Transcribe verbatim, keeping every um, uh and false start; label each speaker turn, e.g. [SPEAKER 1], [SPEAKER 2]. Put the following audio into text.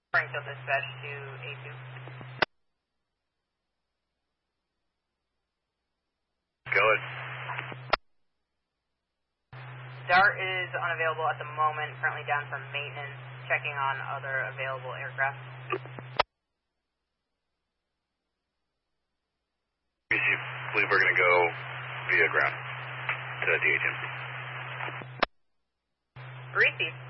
[SPEAKER 1] Springfield dispatch to A two.
[SPEAKER 2] Go ahead.
[SPEAKER 1] Dart is unavailable at the moment, currently down for maintenance, checking on other available aircraft.
[SPEAKER 2] I believe we're going to go via ground to D H M.
[SPEAKER 1] Receive.